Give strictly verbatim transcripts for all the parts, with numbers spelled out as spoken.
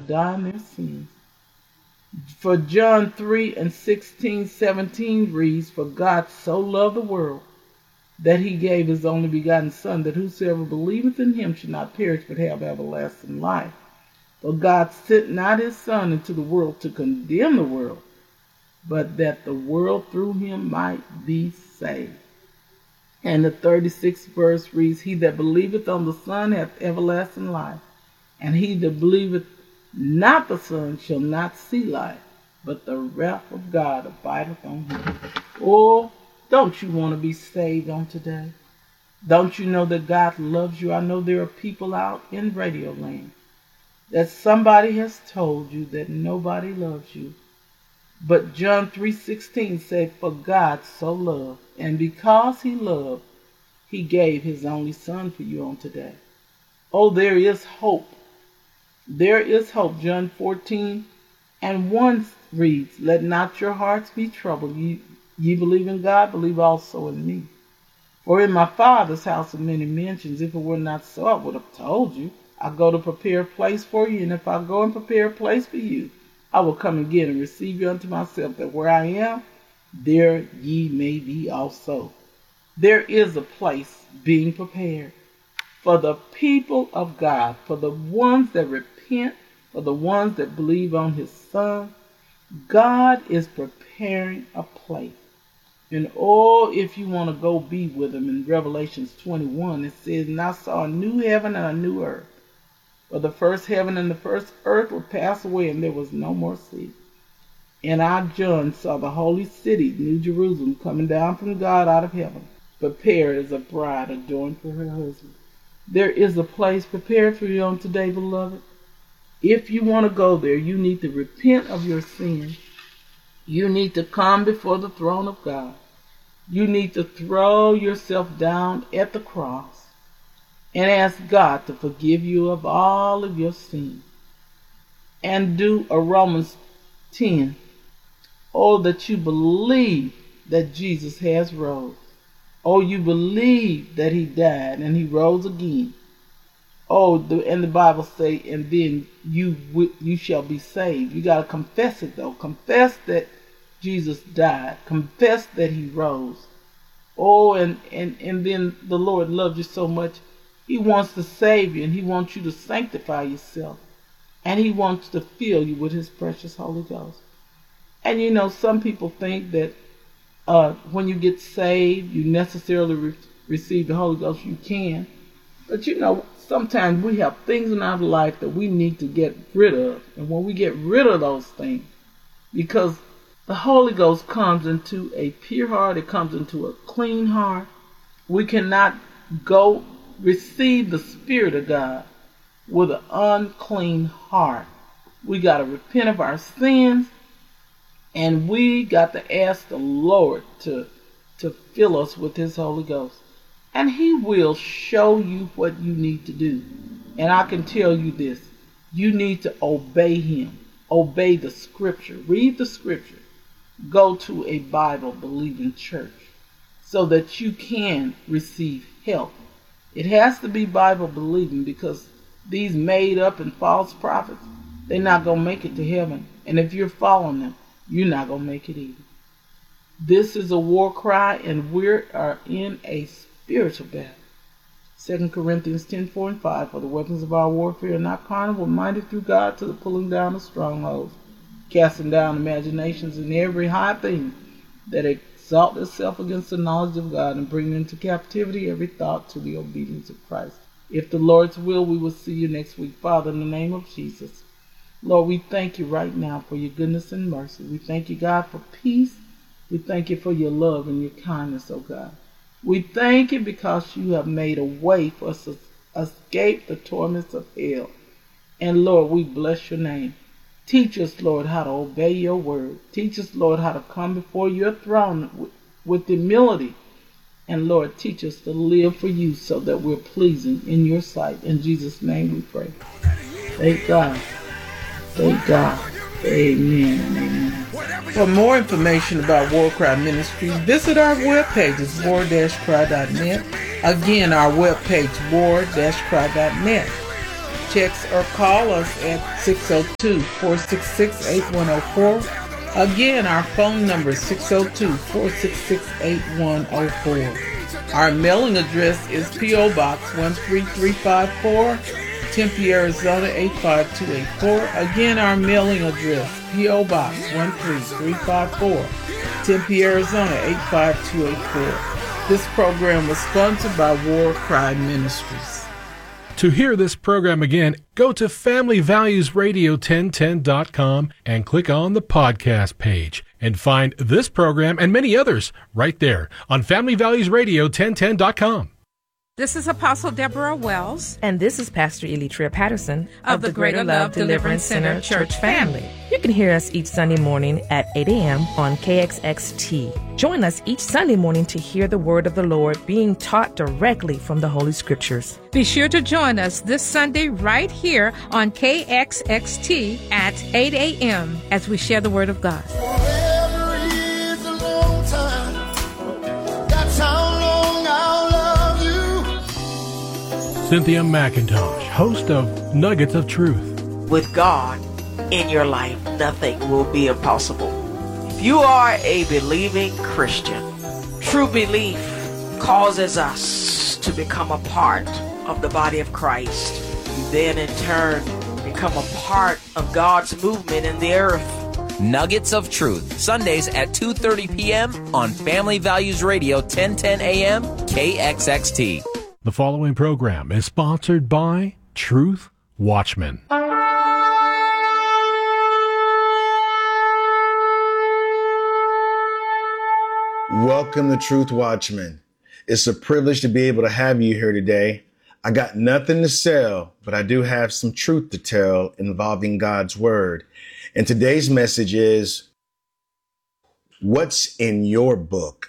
die in their sins. For John three and sixteen, seventeen reads, For God so loved the world that he gave his only begotten Son, that whosoever believeth in him should not perish but have everlasting life. For God sent not his Son into the world to condemn the world, but that the world through him might be saved. And the thirty-sixth verse reads, He that believeth on the Son hath everlasting life, and he that believeth not the Son shall not see life, but the wrath of God abideth on him. Oh, don't you want to be saved on today? Don't you know that God loves you? I know there are people out in Radio Land that somebody has told you that nobody loves you. But John three sixteen said, For God so loved, and because he loved, he gave his only Son for you on today. Oh, there is hope. There is hope. John fourteen and one reads, Let not your hearts be troubled. Ye, ye believe in God, believe also in me. For in my Father's house are many mansions. If it were not so, I would have told you. I go to prepare a place for you, and if I go and prepare a place for you, I will come again and receive you unto myself, that where I am, there ye may be also. There is a place being prepared for the people of God, for the ones that repent, for the ones that believe on his Son. God is preparing a place. And oh, if you want to go be with him, in Revelations twenty-one, it says, And I saw a new heaven and a new earth. For the first heaven and the first earth will pass away, and there was no more sea. And I, John, saw the holy city, New Jerusalem, coming down from God out of heaven, prepared as a bride adorned for her husband. There is a place prepared for you on today, beloved. If you want to go there, you need to repent of your sin. You need to come before the throne of God. You need to throw yourself down at the cross and ask God to forgive you of all of your sins. And do a Romans ten. Oh, that you believe that Jesus has rose. Oh, you believe that he died and he rose again. Oh, the, and the Bible say, and then you you shall be saved. You got to confess it, though. Confess that Jesus died. Confess that he rose. Oh, and, and, and then the Lord loves you so much. He wants to save you, and he wants you to sanctify yourself. And he wants to fill you with his precious Holy Ghost. And you know, some people think that uh, when you get saved, you necessarily re- receive the Holy Ghost. You can. But you know, sometimes we have things in our life that we need to get rid of. And when we get rid of those things, because the Holy Ghost comes into a pure heart, it comes into a clean heart. We cannot go receive the Spirit of God with an unclean heart. We got to repent of our sins, and we got to ask the Lord to, to fill us with his Holy Ghost. And he will show you what you need to do. And I can tell you this, you need to obey him. Obey the scripture. Read the scripture. Go to a Bible-believing church so that you can receive help. It has to be Bible-believing, because these made-up and false prophets, they're not going to make it to heaven. And if you're following them, you're not going to make it either. This is a war cry, and we are in a spiritual battle. Second Corinthians ten, four and five, For the weapons of our warfare are not carnal, but mighty through God to the pulling down of strongholds, casting down imaginations and every high thing that exalts itself against the knowledge of God, and bringing into captivity every thought to the obedience of Christ. If the Lord's will, we will see you next week. Father, in the name of Jesus, Lord, we thank you right now for your goodness and mercy. We thank you, God, for peace. We thank you for your love and your kindness, oh God. We thank you because you have made a way for us to escape the torments of hell. And Lord, we bless your name. Teach us, Lord, how to obey your word. Teach us, Lord, how to come before your throne with, with humility. And Lord, teach us to live for you so that we're pleasing in your sight. In Jesus' name we pray. Thank God. Thank God. Amen and amen. For more information about War Cry Ministries, visit our webpage at war cry dot net. Again, our webpage, war cry dot net. text or call us at six oh two, four six six, eight one oh four. Again, our phone number is six oh two, four six six, eight one oh four. Our mailing address is P O. Box one three three five four, Tempe, Arizona eight five two eight four. Again, our mailing address, P O. Box one three three five four, Tempe, Arizona eight five two eight four. This program was sponsored by War Cry Ministries. To hear this program again, go to family values radio ten ten dot com and click on the podcast page and find this program and many others right there on family values radio ten ten dot com. This is Apostle Deborah Wells. And this is Pastor Elitria Patterson of, of the Greater Love, Love Deliverance Center Church Family. You can hear us each Sunday morning at eight a.m. on K X X T. Join us each Sunday morning to hear the word of the Lord being taught directly from the Holy Scriptures. Be sure to join us this Sunday right here on K X X T at eight a.m. as we share the word of God. Forever is a long time. That's how long I'll love you. Cynthia McIntosh, host of Nuggets of Truth. With God in your life, nothing will be impossible. If you are a believing Christian, true belief causes us to become a part of the body of Christ. You then in turn become a part of God's movement in the earth. Nuggets of Truth, Sundays at two thirty p.m. on Family Values Radio ten ten a.m. K X X T. The following program is sponsored by Truth Watchmen. Welcome to Truth Watchmen. It's a privilege to be able to have you here today. I got nothing to sell, but I do have some truth to tell involving God's Word. And today's message is, what's in your book?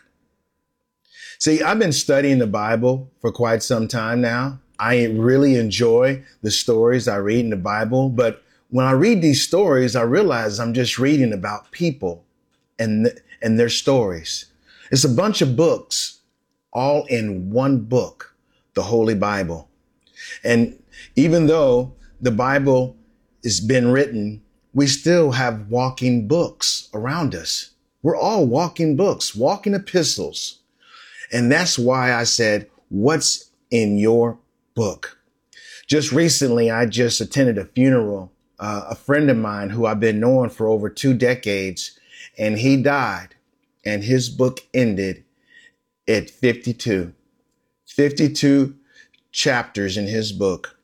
See, I've been studying the Bible for quite some time now. I really enjoy the stories I read in the Bible, but when I read these stories, I realize I'm just reading about people and, and their stories. It's a bunch of books, all in one book, the Holy Bible. And even though the Bible has been written, we still have walking books around us. We're all walking books, walking epistles. And that's why I said, what's in your book? Just recently, I just attended a funeral, uh, a friend of mine who I've been knowing for over two decades, and he died. And his book ended at fifty-two. fifty-two chapters in his book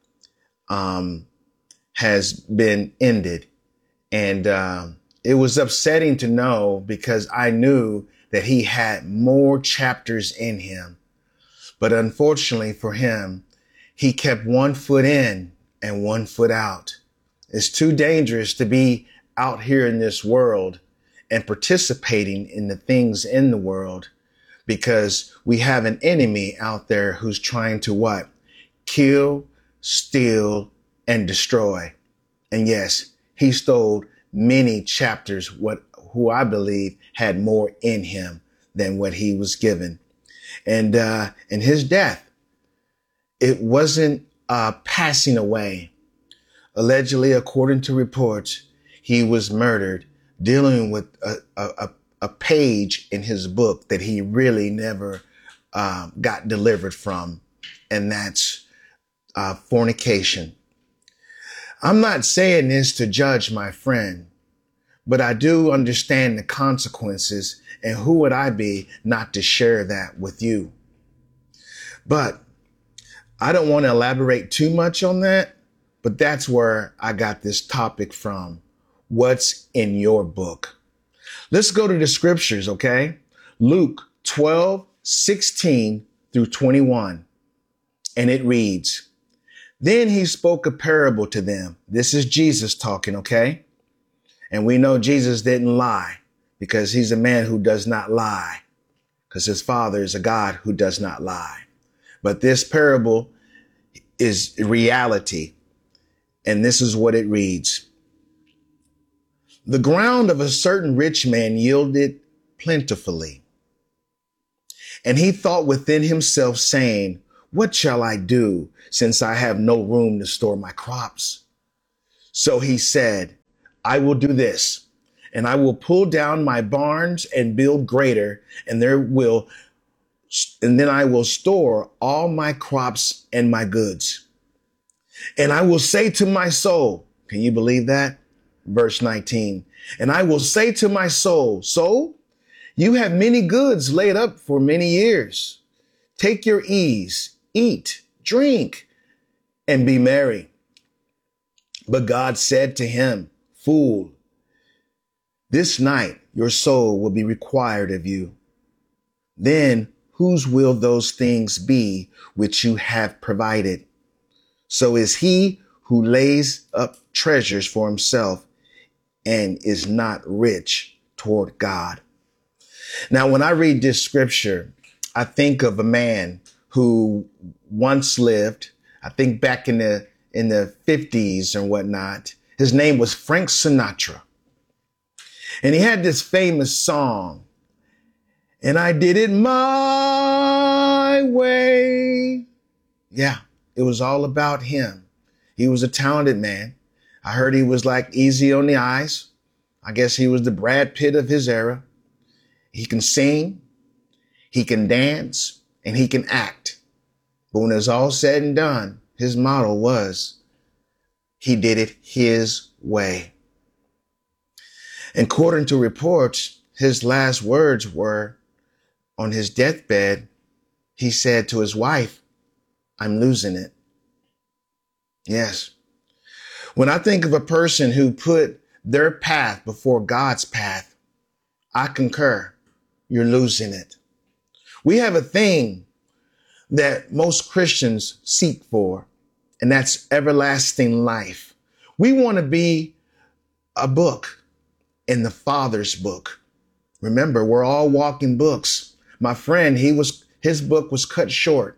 um, has been ended. And um, it was upsetting to know because I knew that he had more chapters in him. But unfortunately for him, he kept one foot in and one foot out. It's too dangerous to be out here in this world and participating in the things in the world, because we have an enemy out there who's trying to what? Kill, steal, and destroy. And yes, he stole many chapters, what who I believe had more in him than what he was given. And uh, in his death, it wasn't uh, passing away. Allegedly, according to reports, he was murdered, dealing with a, a, a page in his book that he really never uh, got delivered from, and that's uh, fornication. I'm not saying this to judge my friend, but I do understand the consequences, and who would I be not to share that with you? But I don't want to elaborate too much on that, but that's where I got this topic from. What's in your book? Let's go to the scriptures, okay? Luke twelve, sixteen through twenty-one. And it reads, then he spoke a parable to them. This is Jesus talking, okay? And we know Jesus didn't lie because he's a man who does not lie, because his Father is a God who does not lie. But this parable is reality. And this is what it reads. The ground of a certain rich man yielded plentifully. And he thought within himself, saying, what shall I do since I have no room to store my crops? So he said, I will do this, and I will pull down my barns and build greater, and there will, and then I will store all my crops and my goods. And I will say to my soul, can you believe that? Verse nineteen, and I will say to my soul, soul, you have many goods laid up for many years. Take your ease, eat, drink, and be merry. But God said to him, fool, this night your soul will be required of you. Then whose will those things be which you have provided? So is he who lays up treasures for himself and is not rich toward God. Now, when I read this scripture, I think of a man who once lived, I think back in the in the fifties and whatnot. His name was Frank Sinatra. And he had this famous song, and I did it my way. Yeah, it was all about him. He was a talented man. I heard he was like easy on the eyes. I guess he was the Brad Pitt of his era. He can sing, he can dance, and he can act. But when it's all said and done, his motto was, he did it his way. And according to reports, his last words were, on his deathbed, he said to his wife, I'm losing it. Yes. When I think of a person who put their path before God's path, I concur. You're losing it. We have a thing that most Christians seek for, and that's everlasting life. We want to be a book in the Father's book. Remember, we're all walking books. My friend, he was his book was cut short,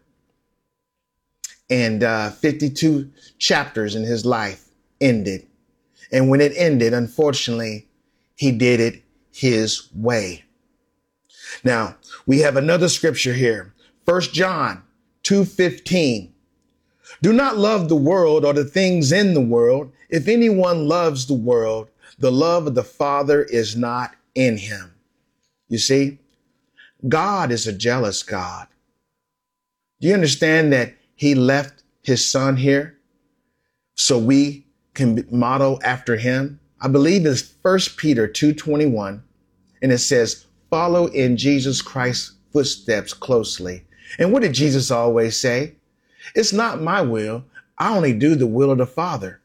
and uh, fifty-two chapters in his life ended. And when it ended, unfortunately, he did it his way. Now, we have another scripture here, First John two fifteen. Do not love the world or the things in the world. If anyone loves the world, the love of the Father is not in him. You see, God is a jealous God. Do you understand that he left his son here so we can model after him? I believe it's First Peter two twenty-one, and it says, follow in Jesus Christ's footsteps closely. And what did Jesus always say? It's not my will. I only do the will of the Father.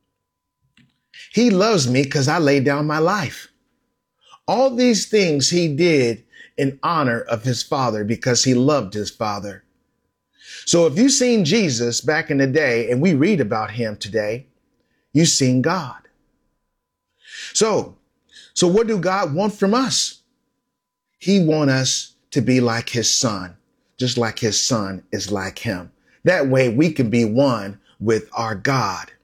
He loves me because I laid down my life. All these things he did in honor of his Father because he loved his Father. So if you've seen Jesus back in the day and we read about him today, you've seen God. So, so what do God want from us? He wants us to be like his son, just like his son is like him. That way we can be one with our God.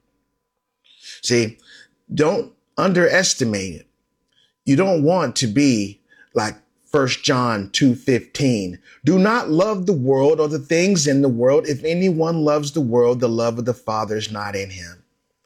See, don't underestimate it. You don't want to be like First John two fifteen. Do not love the world or the things in the world. If anyone loves the world, the love of the Father is not in him.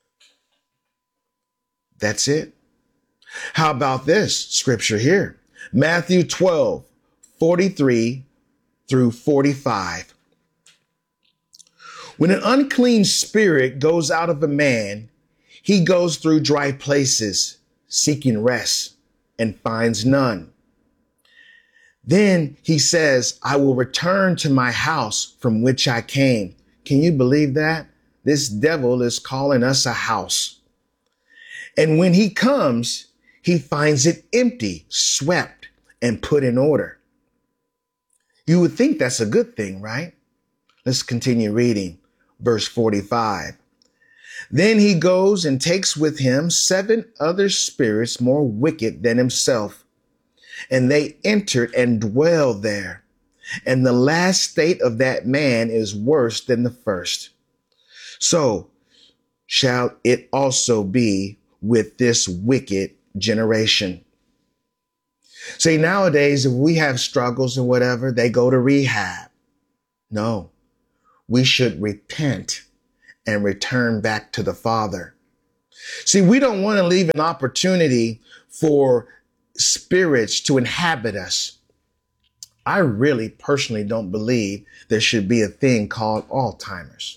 That's it. How about this scripture here? Matthew twelve, forty-three through forty-five. When an unclean spirit goes out of a man, he goes through dry places, seeking rest, and finds none. Then he says, I will return to my house from which I came. Can you believe that? This devil is calling us a house. And when he comes, he finds it empty, swept, and put in order. You would think that's a good thing, right? Let's continue reading. Verse forty-five. Then he goes and takes with him seven other spirits more wicked than himself, and they entered and dwell there. And the last state of that man is worse than the first. So shall it also be with this wicked generation. See, nowadays, if we have struggles and whatever, they go to rehab. No, we should repent and return back to the Father. See, we don't want to leave an opportunity for spirits to inhabit us. I really personally don't believe there should be a thing called Alzheimer's.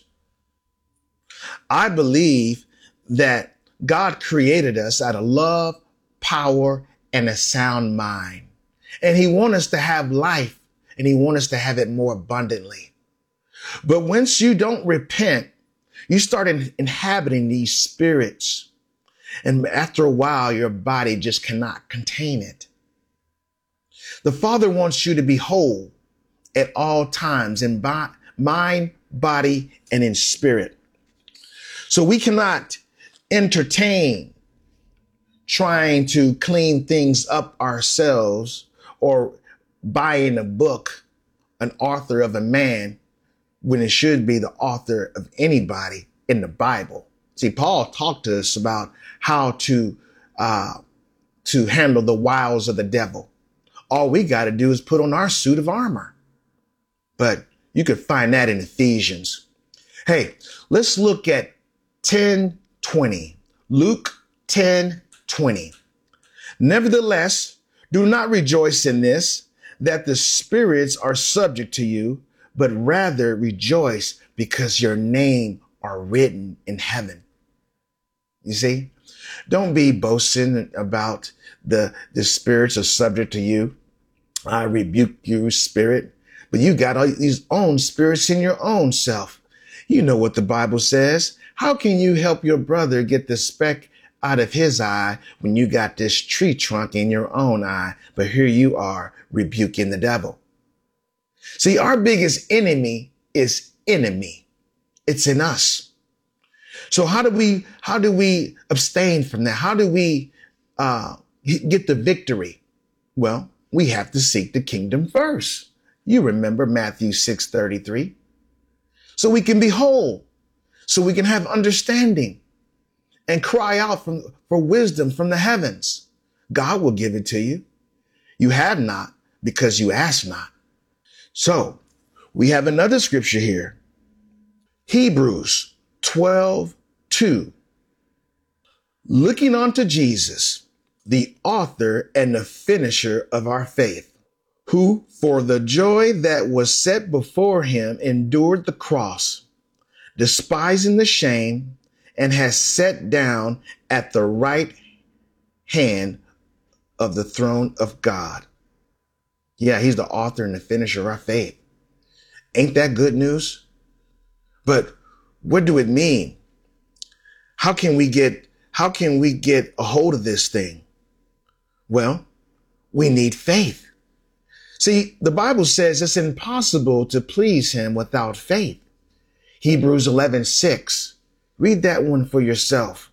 I believe that God created us out of love, power, and a sound mind. And he wants us to have life, and he wants us to have it more abundantly. But once you don't repent, you start in, inhabiting these spirits. And after a while, your body just cannot contain it. The Father wants you to be whole at all times in bo- mind, body, and in spirit. So we cannot entertain trying to clean things up ourselves or buying a book, an author of a man, when it should be the author of anybody in the Bible. See, Paul talked to us about how to, uh, to handle the wiles of the devil. All we got to do is put on our suit of armor. But you could find that in Ephesians. Hey, let's look at ten twenty. Luke ten twenty. Nevertheless, do not rejoice in this, that the spirits are subject to you, but rather rejoice because your name are written in heaven. You see, don't be boasting about the, the spirits are subject to you. I rebuke you, spirit, but you got all these own spirits in your own self. You know what the Bible says. How can you help your brother get the speck out of his eye when you got this tree trunk in your own eye? But here you are rebuking the devil. See, our biggest enemy is enemy. It's in us. So how do we, how do we abstain from that? How do we, uh, get the victory? Well, we have to seek the kingdom first. You remember Matthew six thirty-three. So we can be whole, so we can have understanding and cry out from, for wisdom from the heavens. God will give it to you. You have not because you ask not. So we have another scripture here. Hebrews twelve two. Looking unto Jesus, the author and the finisher of our faith, who for the joy that was set before him endured the cross, despising the shame, and has sat down at the right hand of the throne of God. Yeah, he's the author and the finisher of our faith. Ain't that good news? But what do it mean? How can we get, how can we get a hold of this thing? Well, we need faith. See, the Bible says it's impossible to please him without faith. Hebrews eleven six. Read that one for yourself.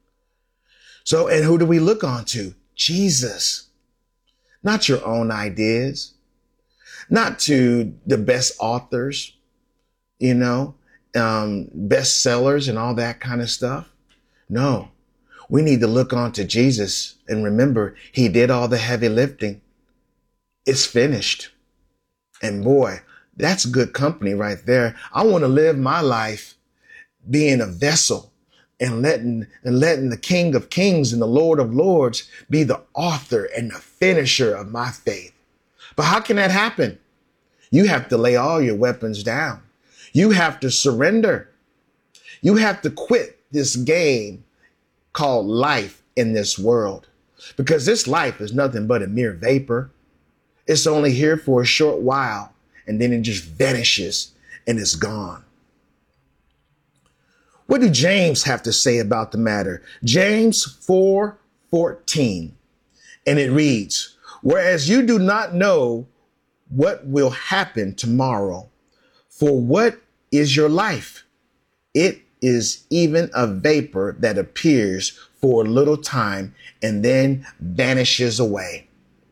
So, and who do we look on to? Jesus. Not your own ideas. Not to the best authors, you know, um, bestsellers and all that kind of stuff. No, we need to look on to Jesus and remember he did all the heavy lifting. It's finished. And boy, that's good company right there. I want to live my life being a vessel and letting, and letting the King of Kings and the Lord of Lords be the author and the finisher of my faith. But how can that happen? You have to lay all your weapons down. You have to surrender. You have to quit this game called life in this world, because this life is nothing but a mere vapor. It's only here for a short while, and then it just vanishes and is gone. What do James have to say about the matter? James four fourteen, and it reads, whereas you do not know what will happen tomorrow, for what is your life? It is even a vapor that appears for a little time and then vanishes away.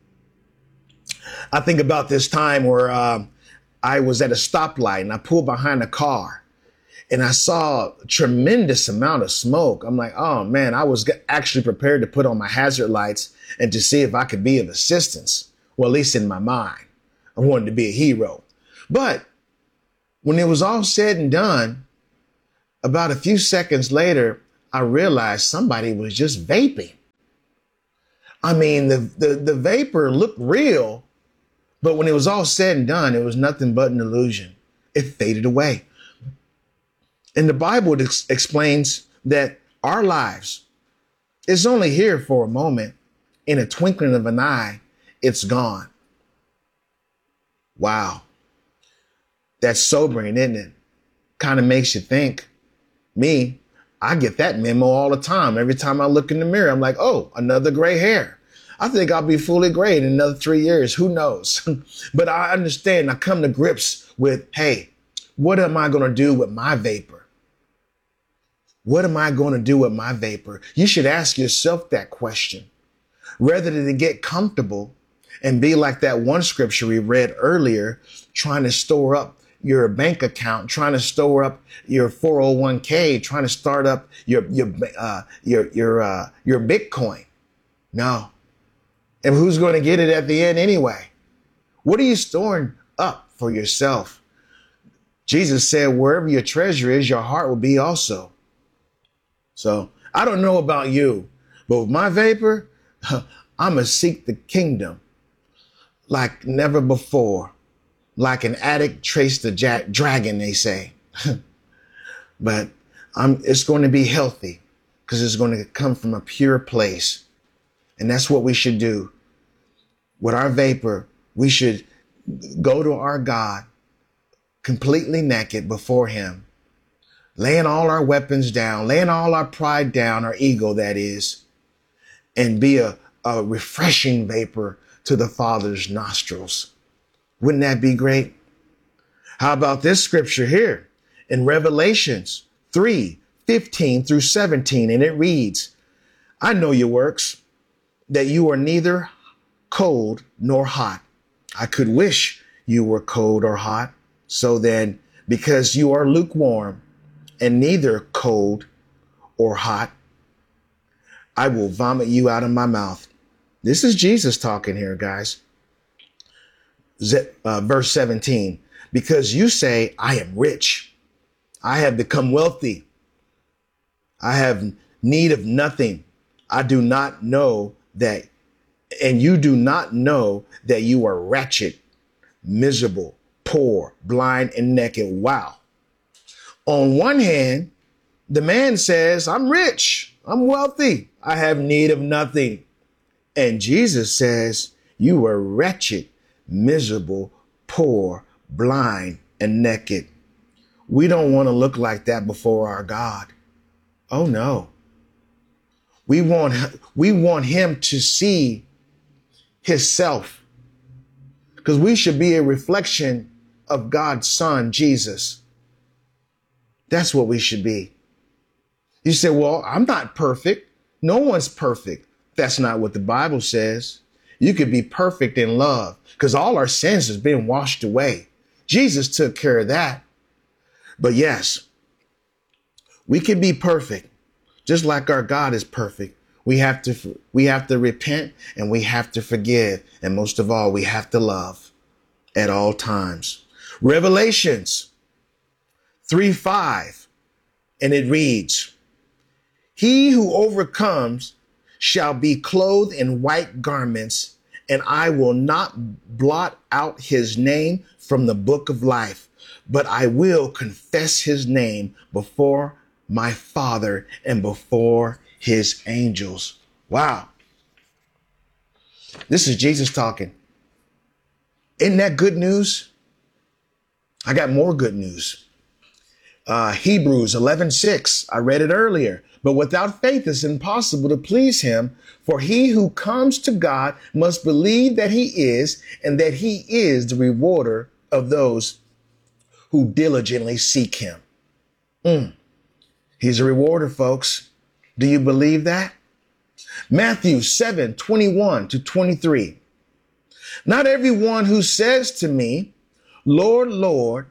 I think about this time where uh, I was at a stoplight and I pulled behind a car and I saw a tremendous amount of smoke. I'm like, oh man, I was actually prepared to put on my hazard lights and to see if I could be of assistance. Well, at least in my mind, I wanted to be a hero. But When it was all said and done, about a few seconds later, I realized somebody was just vaping. I mean, the, the, the vapor looked real, but when it was all said and done, it was nothing but an illusion. It faded away. And the Bible ex- explains that our lives is only here for a moment. In a twinkling of an eye, it's gone. Wow. That's sobering, isn't it? Kind of makes you think. Me, I get that memo all the time. Every time I look in the mirror, I'm like, oh, another gray hair. I think I'll be fully gray in another three years. Who knows? But I understand. I come to grips with, hey, what am I going to do with my vapor? What am I going to do with my vapor? You should ask yourself that question rather than to get comfortable and be like that one scripture we read earlier, trying to store up your bank account, trying to store up your four oh one k, trying to start up your your uh, your your uh, your Bitcoin. No. And who's going to get it at the end anyway? What are you storing up for yourself? Jesus said, wherever your treasure is, your heart will be also. So I don't know about you, but with my vapor, I'm going to seek the kingdom like never before. Like an addict traced the ja- dragon, they say. But I'm, it's going to be healthy because it's going to come from a pure place. And that's what we should do. With our vapor, we should go to our God completely naked before him, laying all our weapons down, laying all our pride down, our ego, that is, and be a, a refreshing vapor to the Father's nostrils. Wouldn't that be great? How about this scripture here in Revelations three, fifteen through seventeen? And it reads, I know your works, that you are neither cold nor hot. I could wish you were cold or hot. So then, because you are lukewarm and neither cold or hot, I will vomit you out of my mouth. This is Jesus talking here, guys. Uh, verse seventeen, because you say, I am rich. I have become wealthy. I have need of nothing. I do not know that. And you do not know that you are wretched, miserable, poor, blind, and naked. Wow. On one hand, the man says, I'm rich. I'm wealthy. I have need of nothing. And Jesus says, you are wretched, miserable, poor, blind, and naked. We don't want to look like that before our God. Oh no. We want, we want him to see himself, because we should be a reflection of God's Son, Jesus. That's what we should be. You say, well, I'm not perfect. No one's perfect. That's not what the Bible says. You could be perfect in love because all our sins has been washed away. Jesus took care of that. But yes, we can be perfect just like our God is perfect. We have to, we have to repent and we have to forgive. And most of all, we have to love at all times. Revelations three five, and it reads, he who overcomes shall be clothed in white garments, and I will not blot out his name from the book of life, but I will confess his name before my Father and before his angels. Wow. This is Jesus talking. Isn't that good news? I got more good news. Uh, Hebrews eleven six. I read it earlier. But without faith, it's impossible to please him. For he who comes to God must believe that he is, and that he is the rewarder of those who diligently seek him. Mm. He's a rewarder, folks. Do you believe that? Matthew seven twenty-one to twenty-three. Not everyone who says to me, Lord, Lord,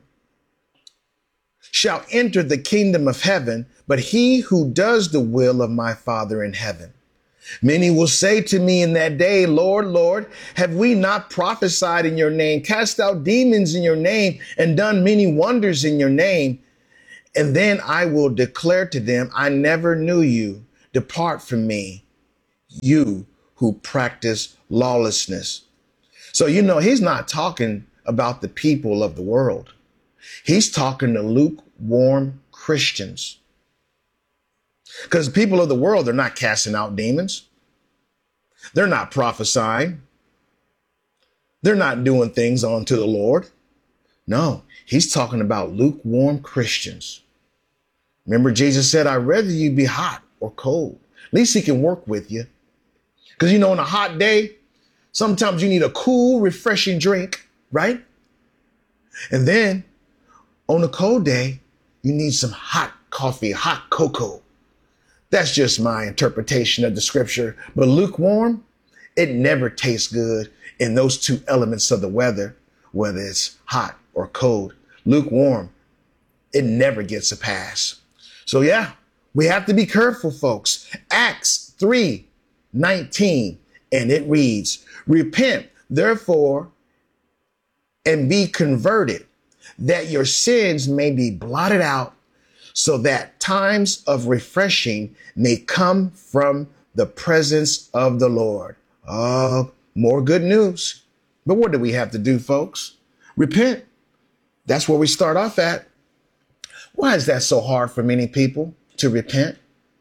shall enter the kingdom of heaven, but he who does the will of my Father in heaven. Many will say to me in that day, Lord, Lord, have we not prophesied in your name, cast out demons in your name, and done many wonders in your name? And then I will declare to them, I never knew you. Depart from me, you who practice lawlessness. So, you know, he's not talking about the people of the world. He's talking to lukewarm Christians. Because the people of the world, they're not casting out demons. They're not prophesying. They're not doing things unto the Lord. No, he's talking about lukewarm Christians. Remember, Jesus said, I'd rather you be hot or cold. At least he can work with you. Because, you know, on a hot day, sometimes you need a cool, refreshing drink, right? And then on a cold day, you need some hot coffee, hot cocoa. That's just my interpretation of the scripture. But lukewarm, it never tastes good in those two elements of the weather, whether it's hot or cold. Lukewarm, it never gets a pass. So yeah, we have to be careful, folks. Acts three nineteen, and it reads, repent, therefore, and be converted, that your sins may be blotted out, so that times of refreshing may come from the presence of the Lord. Oh, more good news. But what do we have to do, folks? Repent. That's where we start off at. Why is that so hard for many people to repent?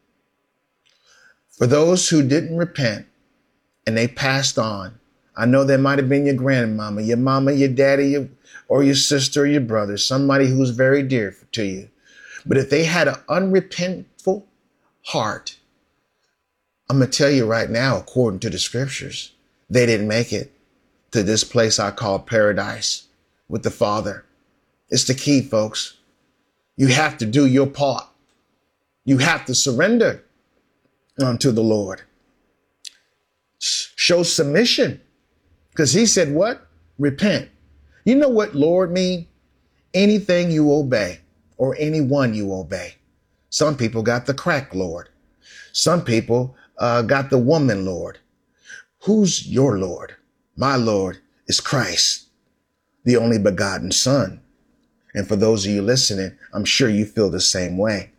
For those who didn't repent and they passed on, I know that might have been your grandmama, your mama, your daddy, your, or your sister, or your brother, somebody who's very dear to you. But if they had an unrepentful heart, I'm going to tell you right now, according to the scriptures, they didn't make it to this place I call paradise with the Father. It's the key, folks. You have to do your part. You have to surrender unto the Lord. Show submission. Because he said what? Repent. You know what Lord mean? Anything you obey. Or anyone you obey. Some people got the crack Lord. Some people uh, got the woman Lord. Who's your Lord? My Lord is Christ, the only begotten Son. And for those of you listening, I'm sure you feel the same way.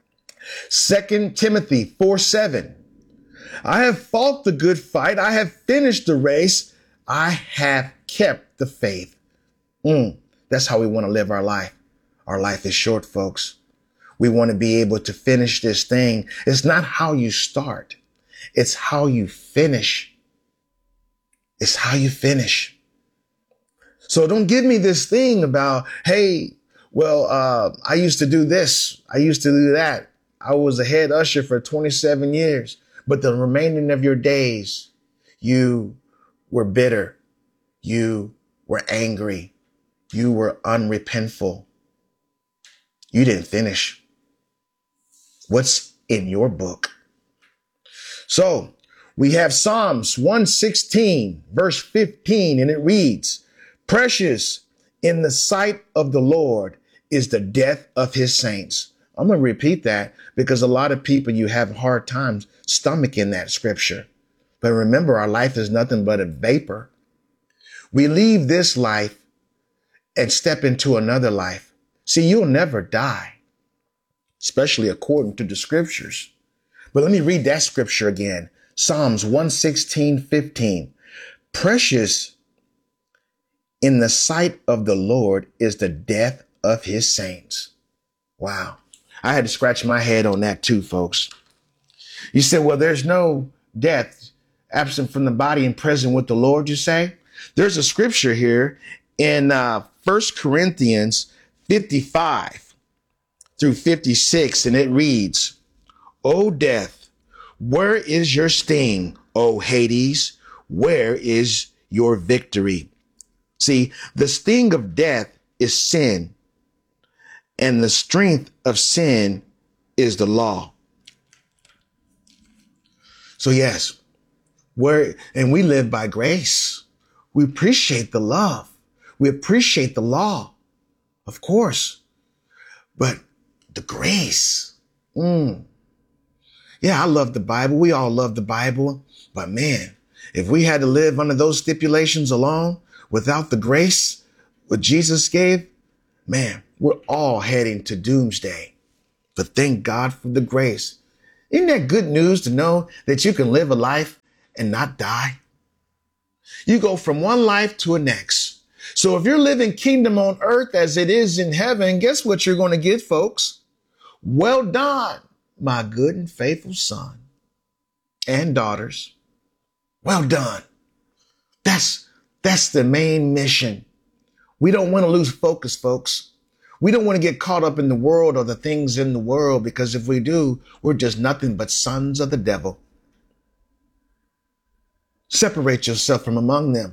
Second Timothy four seven. I have fought the good fight. I have finished the race. I have kept the faith. Mm, that's how we want to live our life. Our life is short, folks. We want to be able to finish this thing. It's not how you start. It's how you finish. It's how you finish. So don't give me this thing about, hey, well, uh, I used to do this. I used to do that. I was a head usher for twenty-seven years, but the remaining of your days, you were bitter. You were angry. You were unrepentful. You didn't finish. What's in your book? So we have Psalms one sixteen, verse fifteen, and it reads, precious in the sight of the Lord is the death of his saints. I'm going to repeat that because a lot of people, you have hard times stomaching that scripture. But remember, our life is nothing but a vapor. We leave this life and step into another life. See, you'll never die, especially according to the scriptures. But let me read that scripture again. Psalms one sixteen, fifteen. Precious in the sight of the Lord is the death of his saints. Wow. I had to scratch my head on that too, folks. You said, well, there's no death absent from the body and present with the Lord, you say? There's a scripture here in uh, First Corinthians fifty-five through fifty-six, and it reads, O death, where is your sting? O Hades, where is your victory? See, the sting of death is sin, and the strength of sin is the law. So yes, where, and we live by grace. We appreciate the love. We appreciate the law, of course, but the grace, mm, Yeah, I love the Bible. We all love the Bible. But man, if we had to live under those stipulations alone, without the grace what Jesus gave, man, we're all heading to doomsday. But thank God for the grace. Isn't that good news to know that you can live a life and not die? You go from one life to a next. So if you're living kingdom on earth as it is in heaven, guess what you're going to get, folks? Well done, my good and faithful son and daughters. Well done. That's, that's the main mission. We don't want to lose focus, folks. We don't want to get caught up in the world or the things in the world, because if we do, we're just nothing but sons of the devil. Separate yourself from among them.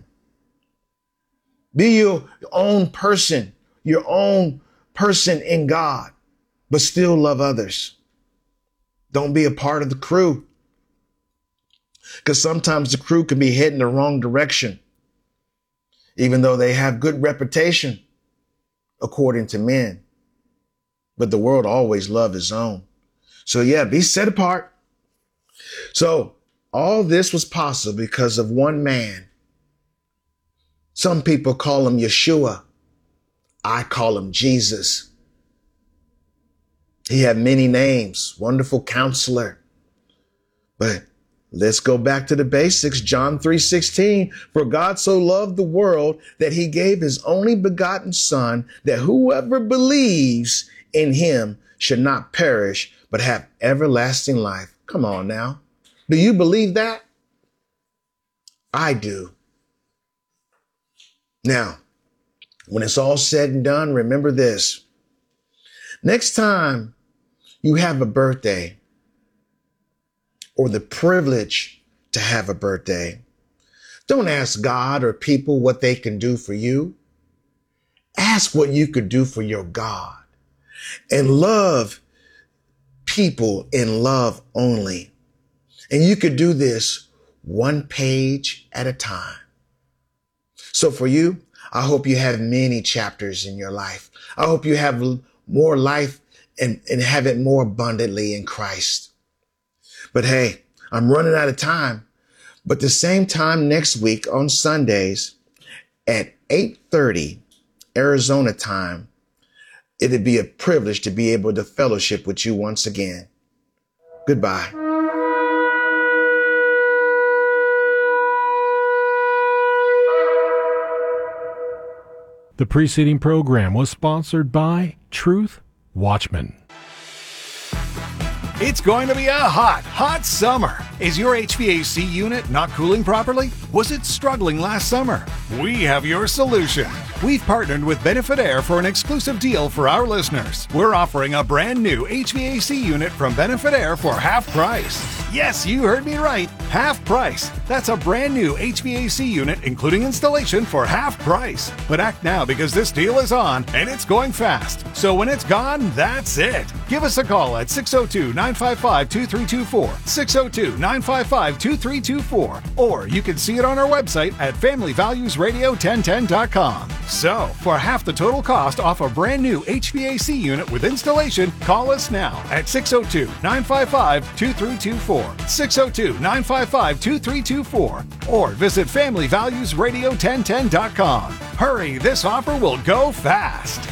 Be your own person, your own person in God, but still love others. Don't be a part of the crew, because sometimes the crew can be heading the wrong direction, even though they have good reputation according to men. But the world always loves its own. So yeah, be set apart. So all this was possible because of one man. Some people call him Yeshua. I call him Jesus. He had many names, wonderful counselor. But let's go back to the basics. John three sixteen, for God so loved the world that he gave his only begotten son, that whoever believes in him should not perish, but have everlasting life. Come on now. Do you believe that? I do. Now, when it's all said and done, remember this. Next time you have a birthday, or the privilege to have a birthday, don't ask God or people what they can do for you. Ask what you could do for your God, and love people in love only. And you could do this one page at a time. So for you, I hope you have many chapters in your life. I hope you have more life and, and have it more abundantly in Christ. But hey, I'm running out of time. But the same time next week on Sundays at eight thirty Arizona time, it'd be a privilege to be able to fellowship with you once again. Goodbye. The preceding program was sponsored by Truth Watchman. It's going to be a hot, hot summer. Is your H V A C unit not cooling properly? Was it struggling last summer? We have your solution. We've partnered with Benefit Air for an exclusive deal for our listeners. We're offering a brand new H V A C unit from Benefit Air for half price. Yes, you heard me right. Half price. That's a brand new H V A C unit, including installation, for half price. But act now, because this deal is on and it's going fast. So when it's gone, that's it. Give us a call at six oh two, nine five five, two three two four, six oh two, nine five five, two three two four, or you can see it on our website at family values radio ten ten dot com. So, for half the total cost off a brand new H V A C unit with installation, call us now at six oh two, nine five five, two three two four, six oh two, nine five five, two three two four, or visit family values radio ten ten dot com. Hurry, this offer will go fast.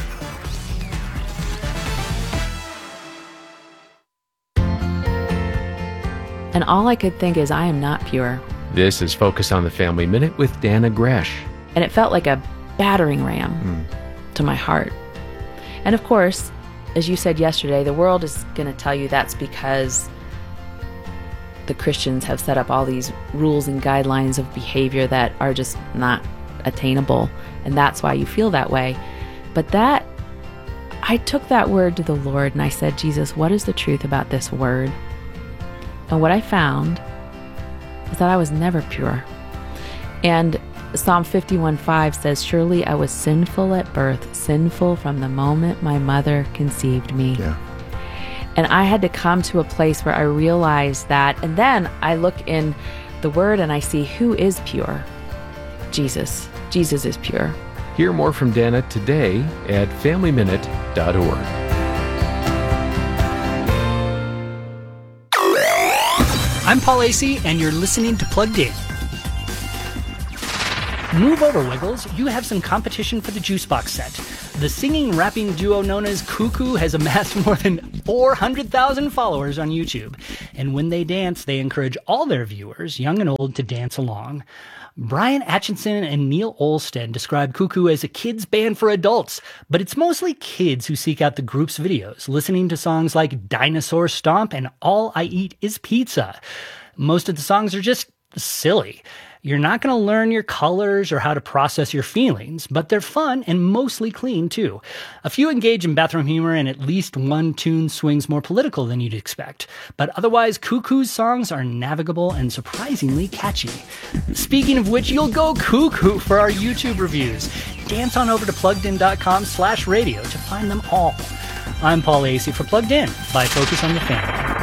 And all I could think is, I am not pure. This is Focus on the Family Minute with Dana Gresh. And it felt like a battering ram mm. to my heart. And of course, as you said yesterday, the world is going to tell you that's because the Christians have set up all these rules and guidelines of behavior that are just not attainable. And that's why you feel that way. But that, I took that word to the Lord and I said, Jesus, what is the truth about this word? And what I found is that I was never pure. And Psalm fifty-one five says, surely I was sinful at birth, sinful from the moment my mother conceived me. Yeah. And I had to come to a place where I realized that. And then I look in the Word and I see who is pure. Jesus. Jesus is pure. Hear more from Dana today at family minute dot org. I'm Paul Asay, and you're listening to Plugged In. Move over, Wiggles. You have some competition for the Juicebox set. The singing-rapping duo known as Cuckoo has amassed more than four hundred thousand followers on YouTube. And when they dance, they encourage all their viewers, young and old, to dance along. Brian Atchison and Neil Olstead describe Cuckoo as a kids band for adults, but it's mostly kids who seek out the group's videos, listening to songs like Dinosaur Stomp and All I Eat Is Pizza. Most of the songs are just silly. You're not going to learn your colors or how to process your feelings, but they're fun and mostly clean, too. A few engage in bathroom humor, and at least one tune swings more political than you'd expect. But otherwise, Cuckoo's songs are navigable and surprisingly catchy. Speaking of which, you'll go cuckoo for our YouTube reviews. Dance on over to pluggedin.com slash radio to find them all. I'm Paul Asay for Plugged In by Focus on the Family.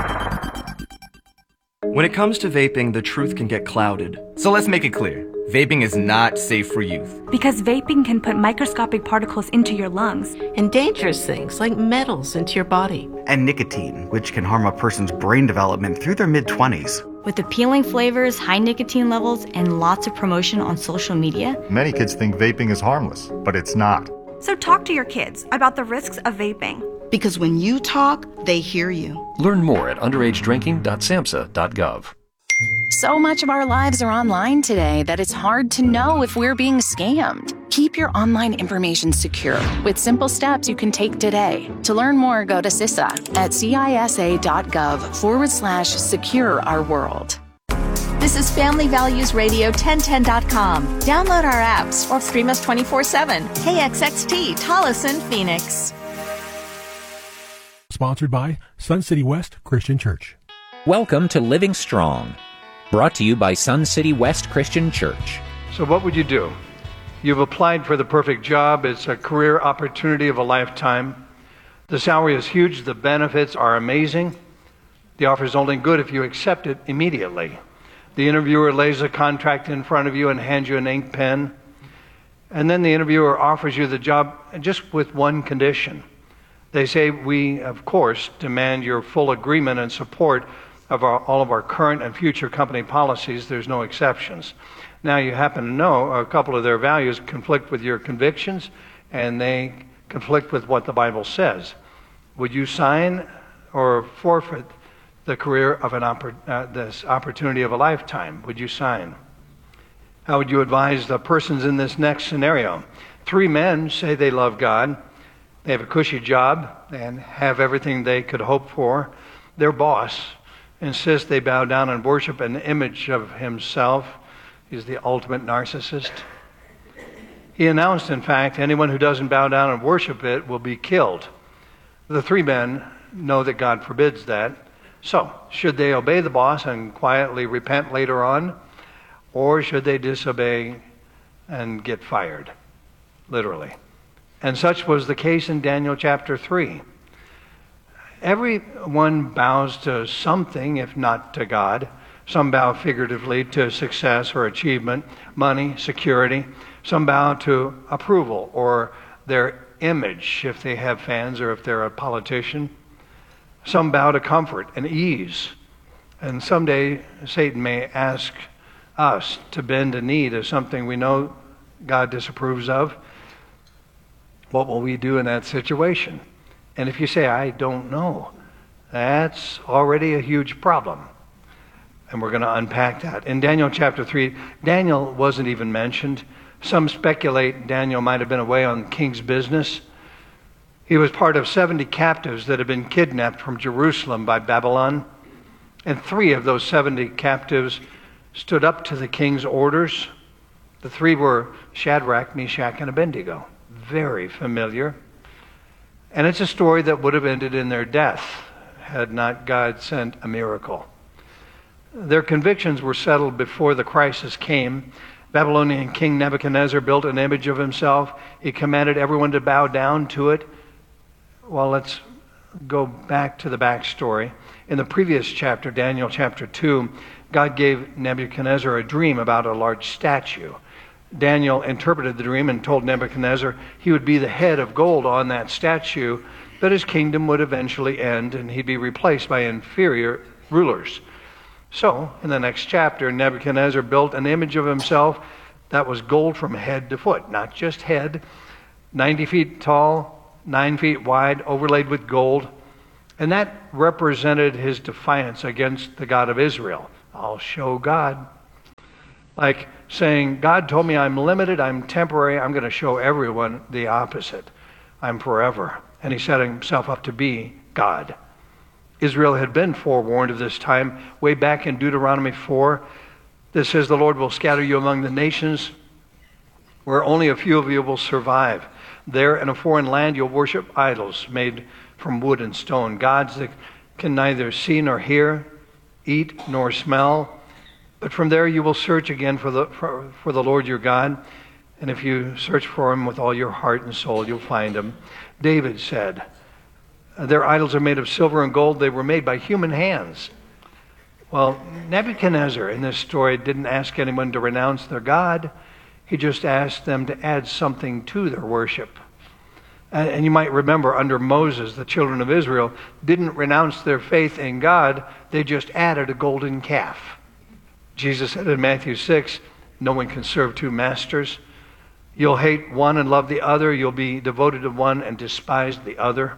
When it comes to vaping, the truth can get clouded. So let's make it clear. Vaping is not safe for youth. Because vaping can put microscopic particles into your lungs. And dangerous things like metals into your body. And nicotine, which can harm a person's brain development through their mid-twenties. With appealing flavors, high nicotine levels, and lots of promotion on social media. Many kids think vaping is harmless, but it's not. So talk to your kids about the risks of vaping. Because when you talk, they hear you. Learn more at underage drinking dot samhsa dot gov. So much of our lives are online today that it's hard to know if we're being scammed. Keep your online information secure with simple steps you can take today. To learn more, go to C I S A at cisa.gov forward slash secure our world. This is Family Values Radio ten ten dot com. Download our apps or stream us twenty-four seven. K X X T, Tolleson, Phoenix. Sponsored by Sun City West Christian Church. Welcome to Living Strong, brought to you by Sun City West Christian Church. So what would you do? You've applied for the perfect job. It's a career opportunity of a lifetime. The salary is huge. The benefits are amazing. The offer is only good if you accept it immediately. The interviewer lays a contract in front of you and hands you an ink pen. And then the interviewer offers you the job just with one condition. They say, we, of course, demand your full agreement and support of our, all of our current and future company policies. There's no exceptions. Now, you happen to know a couple of their values conflict with your convictions, and they conflict with what the Bible says. Would you sign or forfeit the career of an oppor- uh, this opportunity of a lifetime? Would you sign? How would you advise the persons in this next scenario? Three men say they love God. They have a cushy job and have everything they could hope for. Their boss insists they bow down and worship an image of himself. He's the ultimate narcissist. He announced, in fact, anyone who doesn't bow down and worship it will be killed. The three men know that God forbids that. So, should they obey the boss and quietly repent later on? Or should they disobey and get fired? Literally. And such was the case in Daniel chapter three. Everyone bows to something, if not to God. Some bow figuratively to success or achievement, money, security. Some bow to approval or their image, if they have fans or if they're a politician. Some bow to comfort and ease. And someday Satan may ask us to bend a knee to something we know God disapproves of. What will we do in that situation? And if you say, I don't know, that's already a huge problem. And we're going to unpack that. In Daniel chapter three, Daniel wasn't even mentioned. Some speculate Daniel might have been away on king's business. He was part of seventy captives that had been kidnapped from Jerusalem by Babylon. And three of those seventy captives stood up to the king's orders. The three were Shadrach, Meshach, and Abednego. Very familiar. And it's a story that would have ended in their death had not God sent a miracle. Their convictions were settled before the crisis came. Babylonian King Nebuchadnezzar built an image of himself. He commanded everyone to bow down to it. Well, let's go back to the backstory. In the previous chapter, Daniel chapter two, God gave Nebuchadnezzar a dream about a large statue. Daniel interpreted the dream and told Nebuchadnezzar he would be the head of gold on that statue, but his kingdom would eventually end and he'd be replaced by inferior rulers. So, in the next chapter, Nebuchadnezzar built an image of himself that was gold from head to foot, not just head, ninety feet tall, nine feet wide, overlaid with gold. And that represented his defiance against the God of Israel. I'll show God. Like saying, God told me I'm limited, I'm temporary, I'm going to show everyone the opposite. I'm forever. And he set himself up to be God. Israel had been forewarned of this time way back in Deuteronomy four. This says, the Lord will scatter you among the nations where only a few of you will survive. There in a foreign land you'll worship idols made from wood and stone, gods that can neither see nor hear, eat nor smell. But from there you will search again for the, for, for the Lord your God. And if you search for him with all your heart and soul, you'll find him. David said, their idols are made of silver and gold. They were made by human hands. Well, Nebuchadnezzar in this story didn't ask anyone to renounce their God. He just asked them to add something to their worship. And, and you might remember under Moses, the children of Israel didn't renounce their faith in God. They just added a golden calf. Jesus said in Matthew six, no one can serve two masters. You'll hate one and love the other. You'll be devoted to one and despise the other.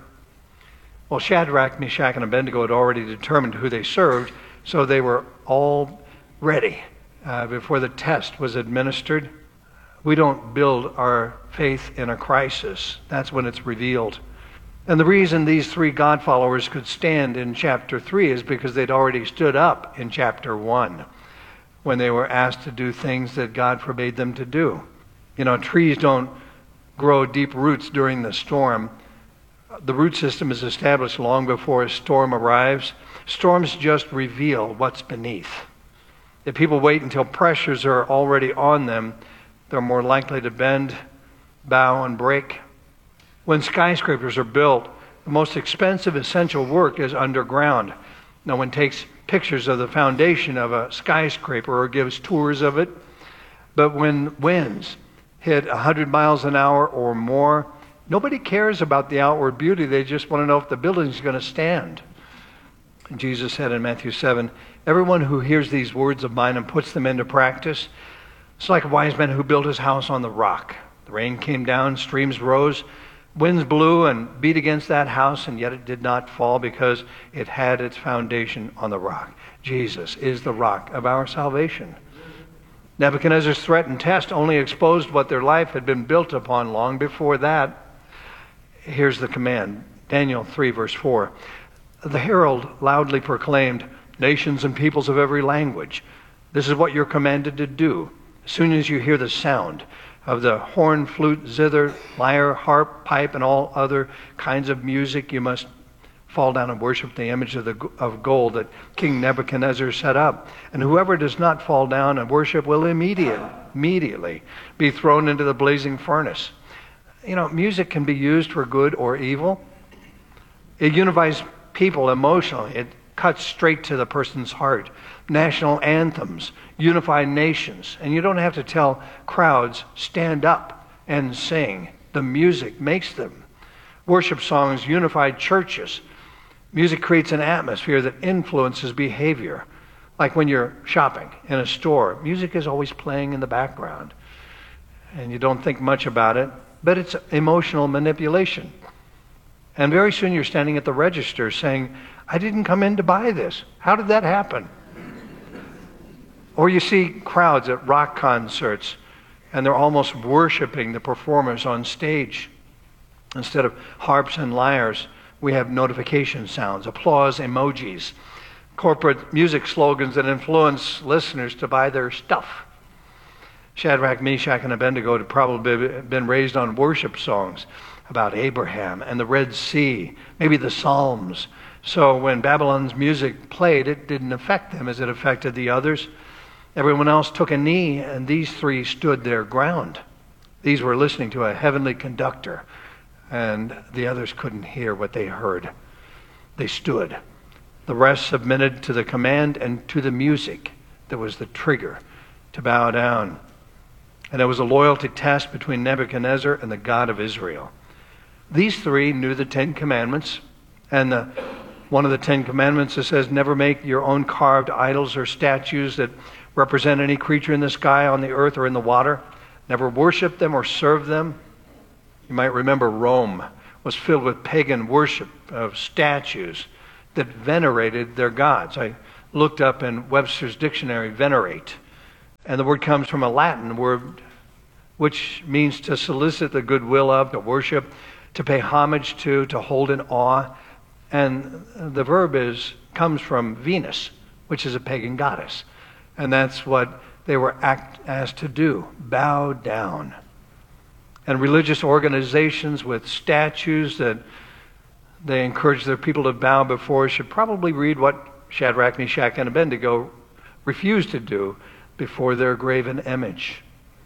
Well, Shadrach, Meshach, and Abednego had already determined who they served, so they were all ready uh, before the test was administered. We don't build our faith in a crisis. That's when it's revealed. And the reason these three God followers could stand in chapter three is because they'd already stood up in chapter one when they were asked to do things that God forbade them to do. You know, trees don't grow deep roots during the storm. The root system is established long before a storm arrives. Storms just reveal what's beneath. If people wait until pressures are already on them, they're more likely to bend, bow, and break. When skyscrapers are built, the most expensive essential work is underground. No one takes pictures of the foundation of a skyscraper or gives tours of it. But when winds hit one hundred miles an hour or more, nobody cares about the outward beauty. They just want to know if the building's going to stand. And Jesus said in Matthew seven, everyone who hears these words of mine and puts them into practice, it's like a wise man who built his house on the rock. The rain came down, streams rose, winds blew and beat against that house, and yet it did not fall because it had its foundation on the rock. Jesus is the rock of our salvation. Nebuchadnezzar's threat and test only exposed what their life had been built upon long before that. Here's the command, Daniel three, verse four. The herald loudly proclaimed, nations and peoples of every language, this is what you're commanded to do. As soon as you hear the sound of the horn, flute, zither, lyre, harp, pipe, and all other kinds of music, you must fall down and worship the image of, the, of gold that King Nebuchadnezzar set up. And whoever does not fall down and worship will immediate, immediately be thrown into the blazing furnace. You know, music can be used for good or evil. It unifies people emotionally. It cuts straight to the person's heart. National anthems unify nations. And you don't have to tell crowds, stand up and sing. The music makes them. Worship songs unify churches. Music creates an atmosphere that influences behavior. Like when you're shopping in a store, music is always playing in the background. And you don't think much about it. But it's emotional manipulation. And very soon you're standing at the register saying, I didn't come in to buy this. How did that happen? Or you see crowds at rock concerts, and they're almost worshiping the performers on stage. Instead of harps and lyres, we have notification sounds, applause emojis, corporate music slogans that influence listeners to buy their stuff. Shadrach, Meshach, and Abednego had probably been raised on worship songs about Abraham and the Red Sea, maybe the Psalms. So when Babylon's music played, it didn't affect them as it affected the others. Everyone else took a knee, and these three stood their ground. These were listening to a heavenly conductor, and the others couldn't hear what they heard. They stood. The rest submitted to the command and to the music that was the trigger to bow down. And it was a loyalty test between Nebuchadnezzar and the God of Israel. These three knew the Ten Commandments, and the one of the Ten Commandments, it says, never make your own carved idols or statues that represent any creature in the sky, on the earth, or in the water. Never worship them or serve them. You might remember Rome was filled with pagan worship of statues that venerated their gods. I looked up in Webster's dictionary, venerate, and the word comes from a Latin word which means to solicit the goodwill of, to worship, to pay homage to, to hold in awe. And the verb is comes from Venus, which is a pagan goddess. And that's what they were act, asked to do, bow down. And religious organizations with statues that they encourage their people to bow before should probably read what Shadrach, Meshach, and Abednego refused to do before their graven image.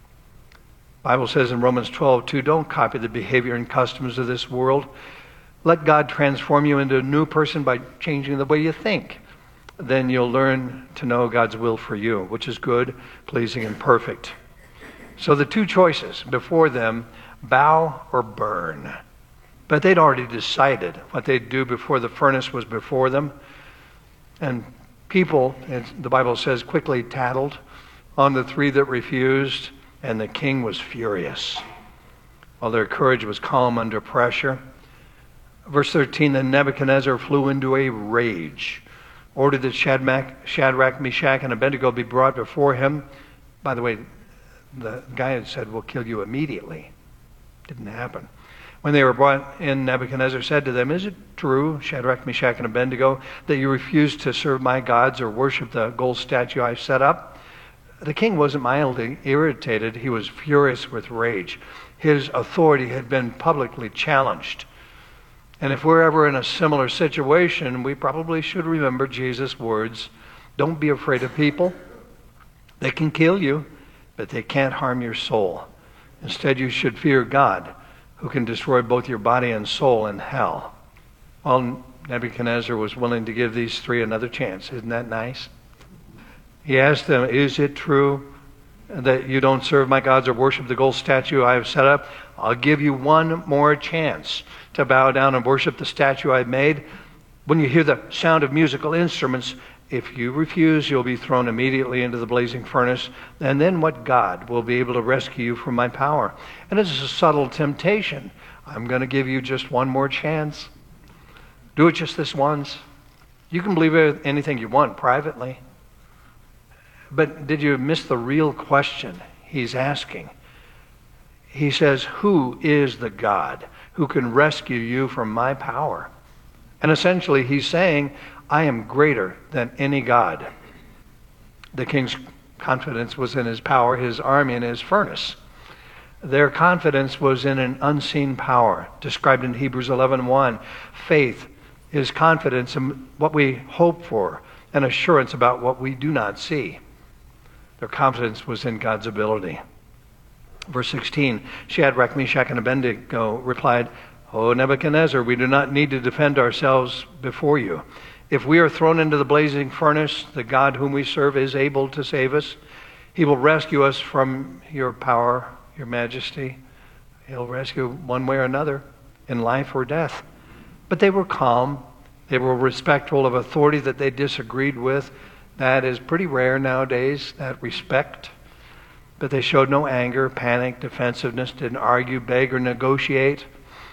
The Bible says in Romans twelve two, don't copy the behavior and customs of this world. Let God transform you into a new person by changing the way you think. Then you'll learn to know God's will for you, which is good, pleasing, and perfect. So the two choices before them, bow or burn. But they'd already decided what they'd do before the furnace was before them. And people, as the Bible says, quickly tattled on the three that refused, and the king was furious, while their courage was calm under pressure. Verse thirteen, then Nebuchadnezzar flew into a rage, ordered that Shadrach, Shadrach, Meshach, and Abednego be brought before him. By the way, the guy had said, we'll kill you immediately. Didn't happen. When they were brought in, Nebuchadnezzar said to them, is it true, Shadrach, Meshach, and Abednego, that you refuse to serve my gods or worship the gold statue I set up? The king wasn't mildly irritated. He was furious with rage. His authority had been publicly challenged. And if we're ever in a similar situation, we probably should remember Jesus' words, don't be afraid of people. They can kill you, but they can't harm your soul. Instead, you should fear God, who can destroy both your body and soul in hell. Well, Nebuchadnezzar was willing to give these three another chance. Isn't that nice? He asked them, is it true that you don't serve my gods or worship the gold statue I have set up? I'll give you one more chance to bow down and worship the statue I've made. When you hear the sound of musical instruments, if you refuse, you'll be thrown immediately into the blazing furnace. And then what God will be able to rescue you from my power? And this is a subtle temptation. I'm going to give you just one more chance. Do it just this once. You can believe anything you want privately. But did you miss the real question he's asking? He says, who is the God who can rescue you from my power? And essentially he's saying, I am greater than any God. The king's confidence was in his power, his army, and his furnace. Their confidence was in an unseen power, described in Hebrews eleven one. Faith is confidence in what we hope for, and assurance about what we do not see. Their confidence was in God's ability. Verse sixteen, Shadrach, Meshach, and Abednego replied, O Nebuchadnezzar, we do not need to defend ourselves before you. If we are thrown into the blazing furnace, the God whom we serve is able to save us. He will rescue us from your power, your majesty. He'll rescue one way or another, in life or death. But they were calm. They were respectful of authority that they disagreed with. That is pretty rare nowadays, that respect. But they showed no anger, panic, defensiveness, didn't argue, beg, or negotiate.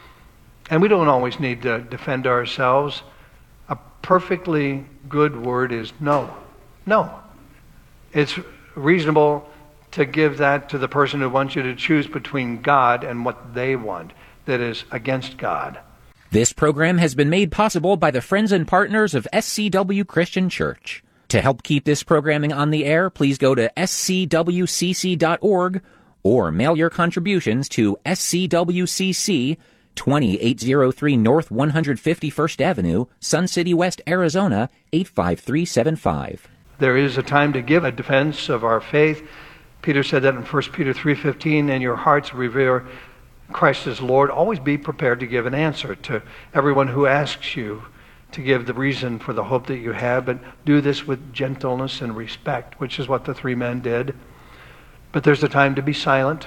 And we don't always need to defend ourselves. A perfectly good word is no. No. It's reasonable to give that to the person who wants you to choose between God and what they want, that is against God. This program has been made possible by the friends and partners of S C W Christian Church. To help keep this programming on the air, please go to S C W C C dot org or mail your contributions to S C W C C, twenty-eight oh three North one hundred fifty-first Avenue, Sun City West, Arizona, eight five three seven five. There is a time to give a defense of our faith. Peter said that in First Peter three fifteen, in your hearts revere Christ as Lord. Always be prepared to give an answer to everyone who asks you to give the reason for the hope that you have, but do this with gentleness and respect, which is what the three men did. But there's a time to be silent.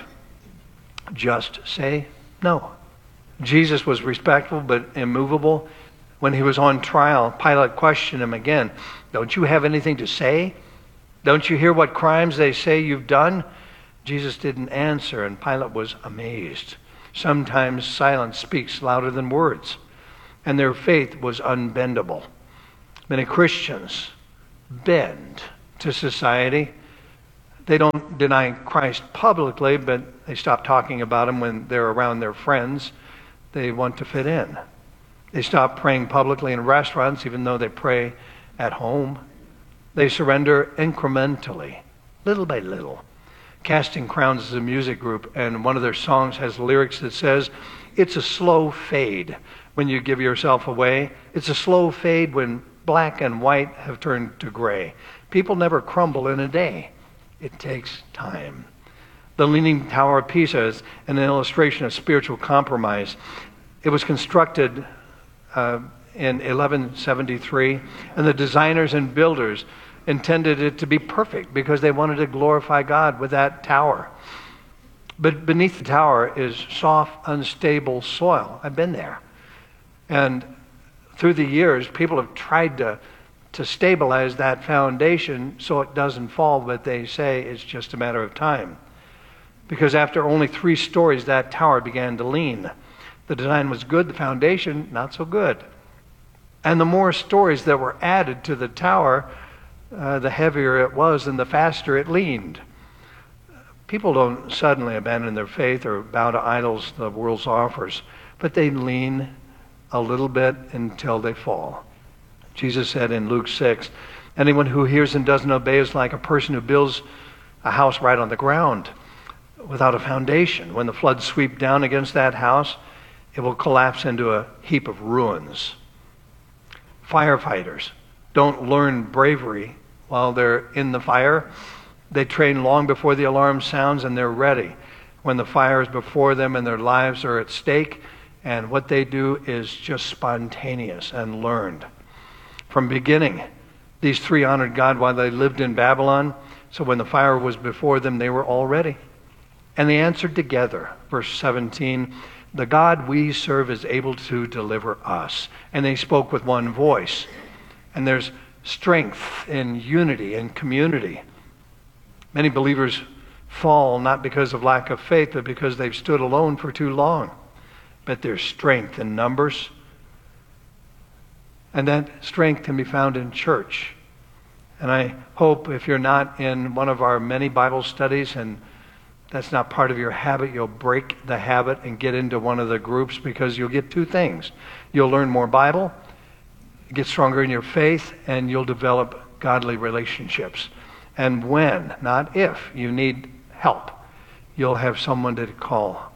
Just say no. Jesus was respectful but immovable. When he was on trial, Pilate questioned him again. Don't you have anything to say? Don't you hear what crimes they say you've done? Jesus didn't answer, and Pilate was amazed. Sometimes silence speaks louder than words, and their faith was unbendable. Many Christians bend to society. They don't deny Christ publicly, but they stop talking about him when they're around their friends. They want to fit in. They stop praying publicly in restaurants, even though they pray at home. They surrender incrementally, little by little. Casting Crowns is a music group, and one of their songs has lyrics that says, it's a slow fade when you give yourself away. It's a slow fade when black and white have turned to gray. People never crumble in a day. It takes time. The Leaning Tower of Pisa is an illustration of spiritual compromise. It was constructed uh, in eleven seventy-three, and the designers and builders intended it to be perfect because they wanted to glorify God with that tower. But beneath the tower is soft, unstable soil. I've been there. And through the years, people have tried to, to stabilize that foundation so it doesn't fall, but they say it's just a matter of time. Because after only three stories, that tower began to lean. The design was good, the foundation, not so good. And the more stories that were added to the tower, uh, the heavier it was and the faster it leaned. People don't suddenly abandon their faith or bow to idols the world offers, but they lean a little bit until they fall. Jesus said in Luke six, anyone who hears and doesn't obey is like a person who builds a house right on the ground without a foundation. When the floods sweep down against that house, it will collapse into a heap of ruins. Firefighters don't learn bravery while they're in the fire. They train long before the alarm sounds, and they're ready when the fire is before them and their lives are at stake, and what they do is just spontaneous and learned. From beginning, these three honored God while they lived in Babylon, so when the fire was before them, they were all ready. And they answered together. Verse seventeen, the God we serve is able to deliver us. And they spoke with one voice. And there's strength in unity and community. Many believers fall not because of lack of faith, but because they've stood alone for too long. But there's strength in numbers. And that strength can be found in church. And I hope if you're not in one of our many Bible studies and that's not part of your habit, you'll break the habit and get into one of the groups, because you'll get two things. You'll learn more Bible, get stronger in your faith, and you'll develop godly relationships. And when, not if, you need help, you'll have someone to call.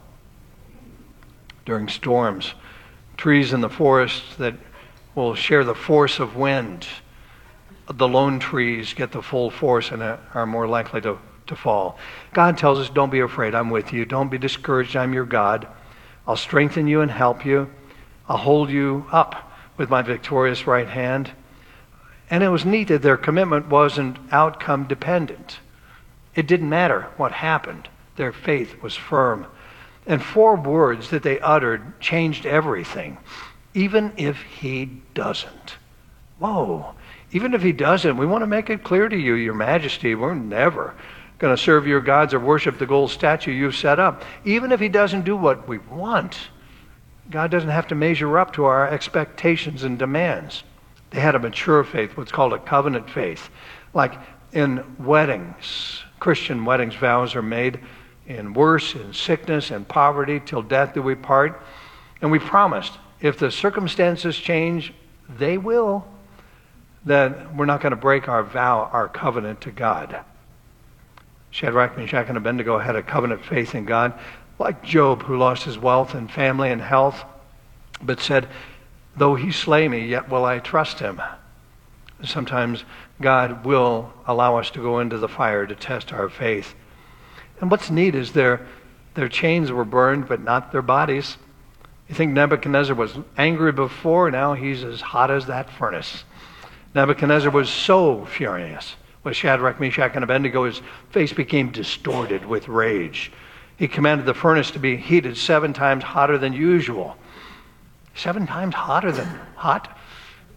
During storms, trees in the forest that will share the force of wind, the lone trees get the full force and are more likely to to fall. God tells us, don't be afraid, I'm with you. Don't be discouraged, I'm your God. I'll strengthen you and help you. I'll hold you up with my victorious right hand. And it was neat that their commitment wasn't outcome dependent. It didn't matter what happened. Their faith was firm. And four words that they uttered changed everything. Even if he doesn't. Whoa. Even if he doesn't, we want to make it clear to you, your majesty, we're never going to serve your gods or worship the gold statue you've set up. Even if he doesn't do what we want, God doesn't have to measure up to our expectations and demands. They had a mature faith, what's called a covenant faith. Like in weddings, Christian weddings, vows are made in worse, in sickness, and poverty, till death do we part. And we promised, if the circumstances change, they will, then we're not going to break our vow, our covenant to God. Shadrach, Meshach, and Abednego had a covenant faith in God, like Job, who lost his wealth and family and health, but said, though he slay me, yet will I trust him. Sometimes God will allow us to go into the fire to test our faith. And what's neat is their, their chains were burned, but not their bodies. You think Nebuchadnezzar was angry before, now he's as hot as that furnace. Nebuchadnezzar was so furious with Shadrach, Meshach, and Abednego, his face became distorted with rage. He commanded the furnace to be heated seven times hotter than usual. Seven times hotter than hot?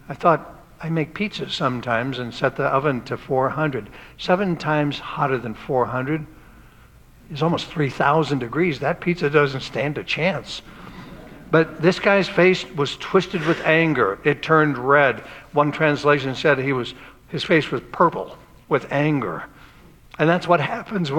I thought, I make pizzas sometimes and set the oven to four hundred. Seven times hotter than four hundred is almost three thousand degrees. That pizza doesn't stand a chance. But this guy's face was twisted with anger. It turned red. One translation said he was, his face was purple with anger. And that's what happens when